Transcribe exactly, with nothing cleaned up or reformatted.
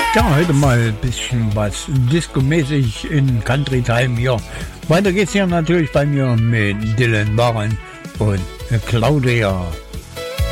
Ja, heute mal ein bisschen was disco-mäßig in Country Time hier. Weiter geht's hier natürlich bei mir mit Dylan Warren und Claudia.